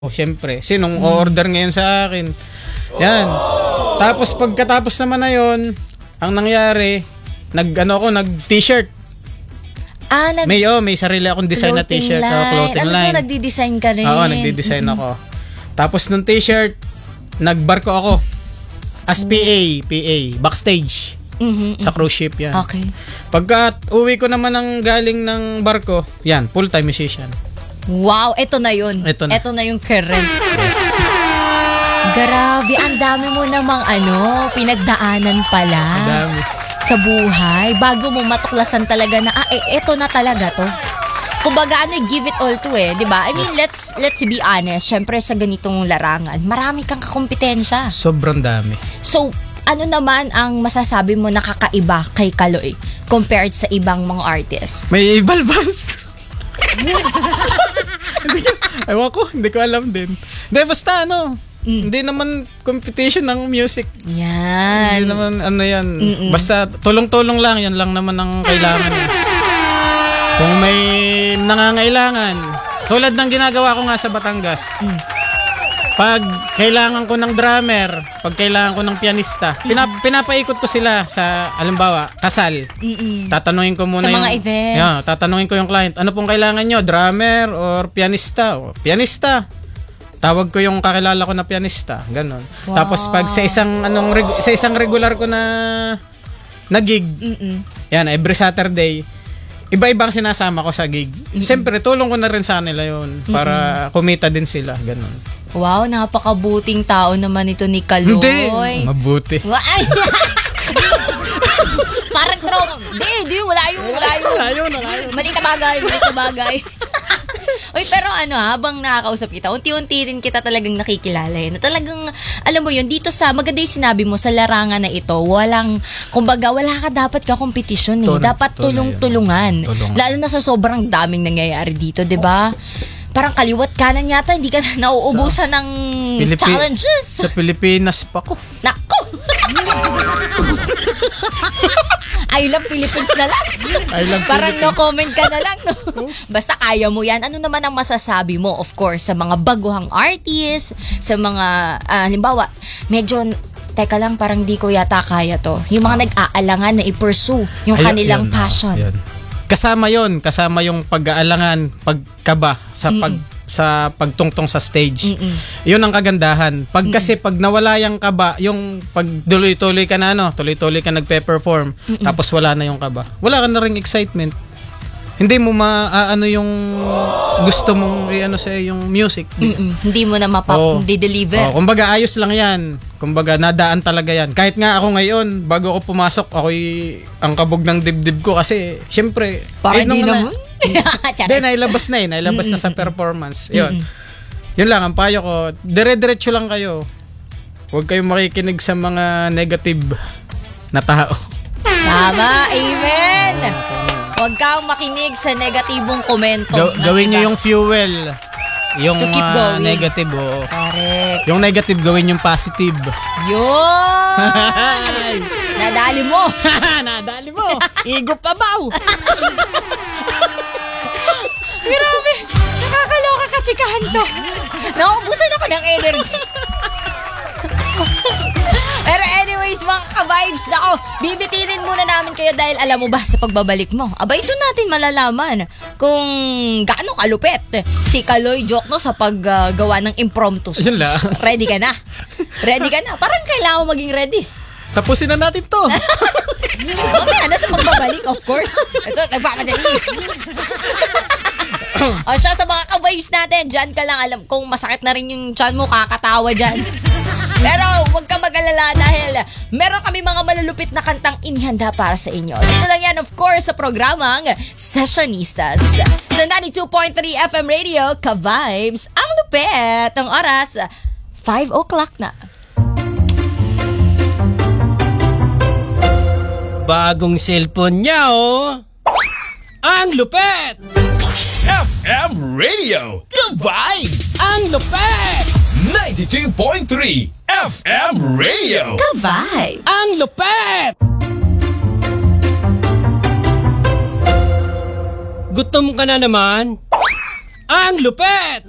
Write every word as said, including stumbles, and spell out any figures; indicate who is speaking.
Speaker 1: O, syempre, sinong order ngayon sa akin? Yan. Tapos pagkatapos naman na yon, ang nangyari, nag ano ako, nag t-shirt.
Speaker 2: Ah, nag-
Speaker 1: may oh, may sarili akong design na t-shirt,
Speaker 2: line.
Speaker 1: oh, clothing
Speaker 2: ano,
Speaker 1: line.
Speaker 2: So nagdi-design ka rin?
Speaker 1: Oo, nagdi-design mm-hmm. ako. Tapos nung t-shirt, nagbarko ako as P A, P A, backstage.
Speaker 2: Mm-hmm,
Speaker 1: sa cruise ship yan.
Speaker 2: Okay.
Speaker 1: Pagka uwi ko naman ng galing ng barko, yan, full-time musician.
Speaker 2: Wow, eto na yun.
Speaker 1: Eto na.
Speaker 2: Eto na yung current. Yes. Grabe, ang dami mo namang ano, pinagdaanan pala.
Speaker 1: Ang dami.
Speaker 2: Sa buhay. Bago mo matuklasan talaga na, ah, eh, eto na talaga to. Kumbaga, ano, give it all to eh, di ba? I mean, let's let's be honest. Syempre, sa ganitong larangan, marami kang kakompetensya.
Speaker 1: Sobrang dami.
Speaker 2: So, ano naman ang masasabi mo nakakaiba kay Kaloy compared sa ibang mga artist?
Speaker 1: May balbas. Ewan ko, hindi ko alam din. Hindi, basta ano, mm. hindi naman competition ng music.
Speaker 2: Yan.
Speaker 1: Hindi naman ano yan.
Speaker 2: Mm-mm.
Speaker 1: Basta tulong-tulong lang, yan lang naman ang kailangan. Kung may nangangailangan, tulad ng ginagawa ko nga sa Batangas. Mm. Pag kailangan ko ng drummer, pag kailangan ko ng pianista, pinap- pinapaikot ko sila sa, alimbawa, kasal.
Speaker 2: Mm-mm.
Speaker 1: Tatanungin ko muna
Speaker 2: sa
Speaker 1: yung...
Speaker 2: mga events.
Speaker 1: Yeah, tatanungin ko yung client, ano pong kailangan nyo? Drummer or pianista? O, pianista. Tawag ko yung kakilala ko na pianista. Ganon.
Speaker 2: Wow.
Speaker 1: Tapos pag sa isang, anong, reg- sa isang regular ko na, na gig,
Speaker 2: Mm-mm.
Speaker 1: yan, every Saturday, iba-ibang sinasama ko sa gig. Mm-mm. Siyempre, tulong ko na rin sa nila yun para Mm-mm. kumita din sila. Ganon.
Speaker 2: Wow, napakabuting tao naman ito ni Kaloy.
Speaker 1: Hindi, mabuti.
Speaker 2: Ay! Parang trauma. Hindi, hindi, wala yun, wala yun.
Speaker 1: Wala yun, wala yun.
Speaker 2: Mali na bagay, mali na bagay. Uy, pero ano, habang nakakausap kita, unti-unti rin kita talagang nakikilala eh. Na talagang, alam mo yun, dito sa, maganda yung sinabi mo, sa larangan na ito, walang, kumbaga, wala ka dapat ka kompetisyon eh.
Speaker 1: Tunay,
Speaker 2: dapat
Speaker 1: tunay
Speaker 2: tulong-tulungan.
Speaker 1: Tulungan.
Speaker 2: Lalo na sa sobrang daming nangyayari dito, di ba? Parang kaliwat kanan yata, hindi ka na nauubusan ng
Speaker 1: Pilipi-
Speaker 2: challenges.
Speaker 1: Sa Pilipinas pa ko.
Speaker 2: Nako! I love Philippines na lang.
Speaker 1: I love
Speaker 2: Parang
Speaker 1: Philippines.
Speaker 2: no comment ka na lang, no? Basta kaya mo yan. Ano naman ang masasabi mo, of course, sa mga baguhang artists, sa mga, uh, halimbawa, medyo, teka lang, parang di ko yata kaya to. Yung mga nag-aalangan na i-pursue yung
Speaker 1: Ay,
Speaker 2: kanilang
Speaker 1: yun,
Speaker 2: passion.
Speaker 1: Yun. Kasama yon, kasama yung pag-aalangan, pagkaba sa pag Mm-mm. sa pagtungtong sa stage.
Speaker 2: Mm-mm.
Speaker 1: Yun ang kagandahan. Pag kasi pag nawala yung kaba, yung pag tuloy-tuloy ka na ano, tuloy-tuloy ka nagpe-perform, Mm-mm. tapos wala na yung kaba. Wala ka na ring excitement. Hindi mo maaano yung gusto mong i-ano sa yung music.
Speaker 2: Mm-mm. Hindi mo na mapa-deliver.
Speaker 1: Oh, kumbaga ayos lang 'yan. Kumbaga nadaan talaga 'yan. Kahit nga ako ngayon, bago ako pumasok, ako'y ang kabog ng dibdib ko kasi syempre,
Speaker 2: para
Speaker 1: eh,
Speaker 2: hindi
Speaker 1: na,
Speaker 2: naman.
Speaker 1: Hindi, nailabas na eh. Nailabas Mm-mm. na sa performance. Yun. Mm-mm. Yun lang, ang payo ko. Dire-diretso lang kayo. Huwag kayong makikinig sa mga negative na tao.
Speaker 2: Tama, amen! Huwag kang makinig sa negatibong komento.
Speaker 1: Ga- gawin nyo yung fuel. Yung
Speaker 2: to keep
Speaker 1: uh,
Speaker 2: going.
Speaker 1: negative. Oh.
Speaker 2: Correct.
Speaker 1: Yung negative, gawin yung positive.
Speaker 2: Yun! Nadali mo!
Speaker 1: Nadali mo! Igop pa baw!
Speaker 2: Grabe! Nakakaloka katsikahan to. Naubusan ako ng energy. Pero anyways, mga ka-vibes, nako, bibitirin muna namin kayo dahil alam mo ba, sa pagbabalik mo, abay doon natin malalaman kung gaano kalupit si Kaloy Jokno sa paggawa uh, ng impromptu.
Speaker 1: Yun lang.
Speaker 2: Ready ka na? Ready ka na? Parang kailangan mo maging ready.
Speaker 1: Tapusin na natin to.
Speaker 2: Mamaya na sa pagbabalik, of course. Ito, nagpapadali. O siya, sa mga ka-vibes natin, dyan ka lang alam kung masakit na rin yung chan mo, kakatawa dyan. Pero huwag ka mag-alala dahil meron kami mga malulupit na kantang inihanda para sa inyo. Dito lang yan, of course, sa programang Sessionistas. Sa ninety-two point three F M Radio, ka-vibes, ang lupit. Ang oras, five o'clock na.
Speaker 3: Bagong cellphone niya, oh. Ang lupet!
Speaker 4: F M Radio, the vibes!
Speaker 3: Ang lupet!
Speaker 4: ninety-two point three F M Radio,
Speaker 2: the vibes!
Speaker 3: Ang lupet! Gutom ka na naman? Ang lupet!